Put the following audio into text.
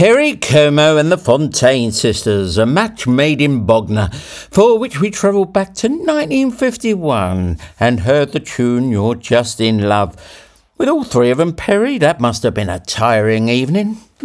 Perry Como and the Fontaine Sisters, a match made in Bognor, for which we travelled back to 1951 and heard the tune You're Just in Love. With all three of them, Perry, that must have been a tiring evening.